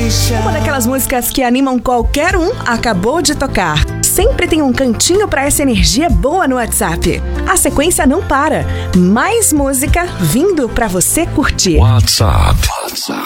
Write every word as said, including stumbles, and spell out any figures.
Uma daquelas músicas que animam qualquer um acabou de tocar. Sempre tem um cantinho para essa energia boa no WhatsApp. A sequência não para. Mais música vindo para você curtir. WhatsApp. WhatsApp.